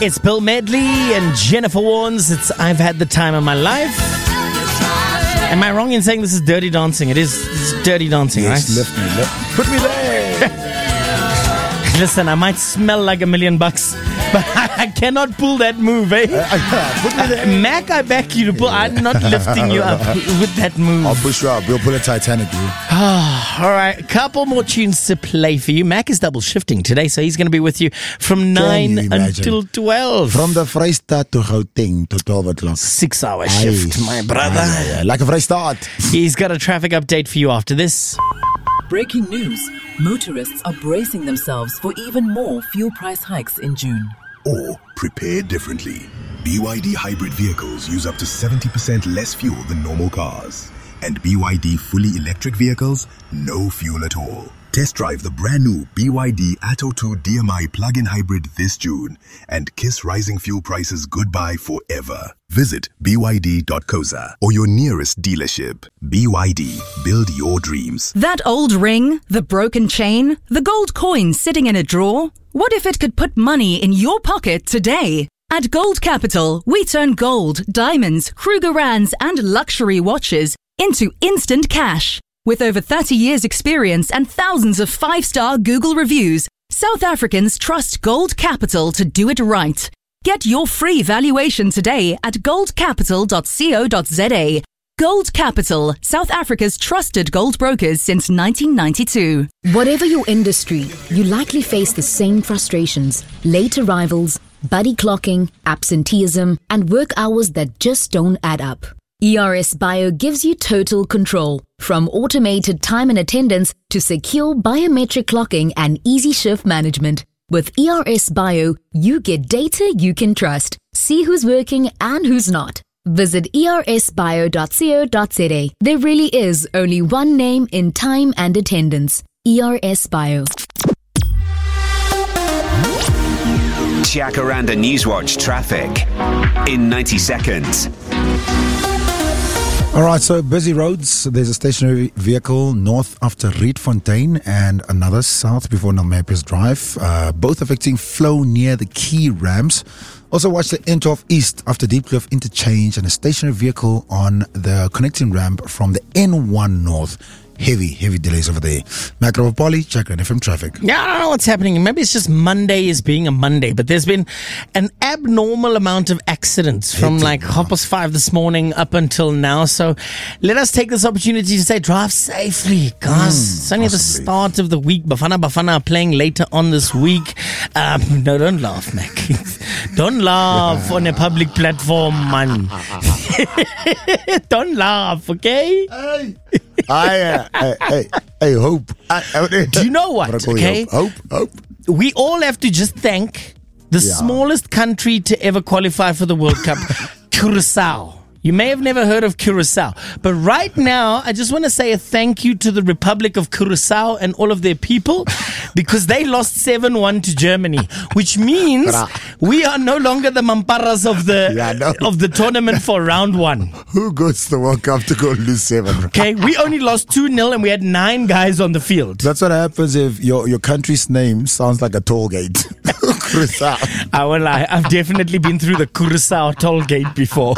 It's Bill Medley and Jennifer Warnes. It's I've Had the Time of My Life. Am I wrong in saying this is Dirty Dancing? It's Dirty Dancing, yes, right? Lift me. Put me there. Listen, I might smell like $1 million, but I cannot pull that move, eh? Put me there. Mac, I back you to pull. I'm not lifting you up with that move. I'll push you up. We'll pull a Titanic, dude. All right, a couple more tunes to play for you. Mac is double shifting today, so he's going to be with you from 9 until 12. From the Vrystaat to Gauteng to 12 o'clock. 6-hour shift, my brother. Like a Vrystaat. He's got a traffic update for you after this. Breaking news. Motorists are bracing themselves for even more fuel price hikes in June. Or prepare differently. BYD hybrid vehicles use up to 70% less fuel than normal cars. And BYD fully electric vehicles, no fuel at all. Test drive the brand new BYD Atto 2 DMI plug-in hybrid this June and kiss rising fuel prices goodbye forever. Visit byd.coza or your nearest dealership. BYD, build your dreams. That old ring, the broken chain, the gold coin sitting in a drawer. What if it could put money in your pocket today? At Gold Capital, we turn gold, diamonds, Krugerrands and luxury watches into instant cash. With over 30 years experience and thousands of 5-star Google reviews, South Africans trust Gold Capital to do it right. Get your free valuation today at goldcapital.co.za. Gold Capital, South Africa's trusted gold brokers since 1992. Whatever your industry, you likely face the same frustrations. Late arrivals, buddy clocking, absenteeism, and work hours that just don't add up. ERS Bio gives you total control, from automated time and attendance to secure biometric clocking and easy shift management. With ERS Bio, you get data you can trust. See who's working and who's not. Visit ersbio.co.za. There really is only one name in time and attendance. ERS Bio. Jacaranda Newswatch traffic in 90 seconds. All right, so busy roads. There's a stationary vehicle north after Rietfontein and another south before Nelmapes Drive, both affecting flow near the key ramps. Also watch the N12 East after Diepkloof interchange and a stationary vehicle on the connecting ramp from the N1 North. Heavy delays over there. Macro Polly, check on FM traffic. Yeah, I don't know what's happening. Maybe it's just Monday is being a Monday, but there's been an abnormal amount of accidents from like 5:30 this morning up until now. So let us take this opportunity to say drive safely, guys. It's only the start of the week. Bafana are playing later on this week. No, don't laugh, Mac. Don't laugh on a public platform, man. Don't laugh, okay? Hey, Hope. Do you know what? Okay, Hope. We all have to just thank the smallest country to ever qualify for the World Cup, Curacao. You may have never heard of Curacao, but right now, I just want to say a thank you to the Republic of Curacao and all of their people because they lost 7-1 to Germany, which means we are no longer the Mamparas of the tournament for round 1. Who goes to the World Cup to go lose 7? Okay, we only lost 2-0 and we had 9 guys on the field. That's what happens if your country's name sounds like a toll gate. Curacao. I won't lie, I've definitely been through the Curacao toll gate before.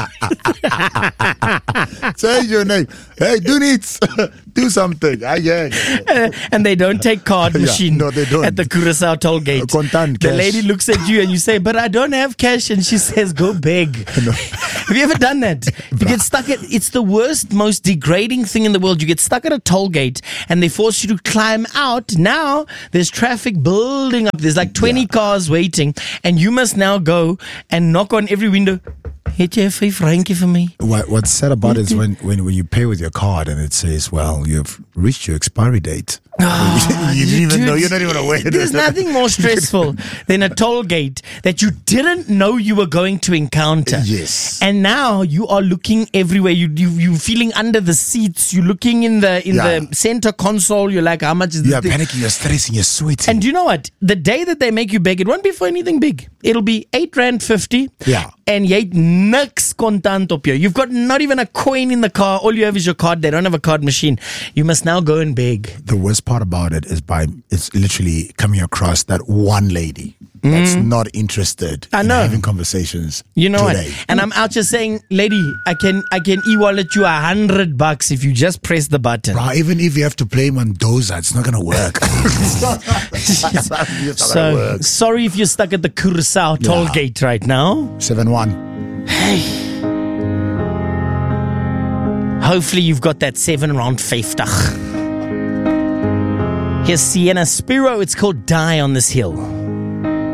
Change your name. Hey, do needs. Do something. And they don't take card machine no, they don't. at the Curacao toll gate. Contant The cash. lady looks at you and you say, but I don't have cash. And she says, go beg. No. Have you ever done that? You get stuck at, it's the worst, most degrading thing in the world. You get stuck at a toll gate and they force you to climb out. Now there's traffic building up. There's like 20 cars waiting and you must now go and knock on every window. Het jy 5 randjie vir me? What's sad about it is when you pay with your card and it says, well, you've reached your expiry date. You didn't even know. You're not even aware. There's nothing more stressful than a toll gate that you didn't know you were going to encounter. Yes. And now you are looking everywhere. You're feeling under the seats. You're looking in the center console. You're like, how much is this? You're panicking. You're stressing. You're sweating. And do you know what? The day that they make you beg, it won't be for anything big. It'll be R8.50. Yeah. And jy het niks kontant op jou. You've got not even a coin in the car. All you have is your card. They don't have a card machine. You must now go and beg. The worst hardest part about it is it's literally coming across that one lady that's not interested in having conversations. You know today. what? And I'm out just saying, lady, I can e-wallet you $100 if you just press the button. Bro, even if you have to play Mendoza, it's not going to work. So, sorry if you're stuck at the Curacao toll gate right now. 7-1. Hey. Hopefully you've got that 7 round 50. Here's Sienna Spiro. It's called Die on This Hill.